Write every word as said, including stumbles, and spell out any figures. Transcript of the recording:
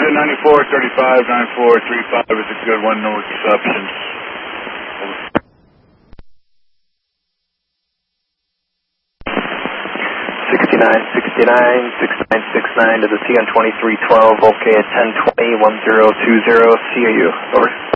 ninety-four thirty-five, nine four three five is a good one, no exceptions. sixty-nine sixty-nine, six nine six nine to the T N twenty-three twelve, okay at ten twenty, one zero two zero, C A U, over.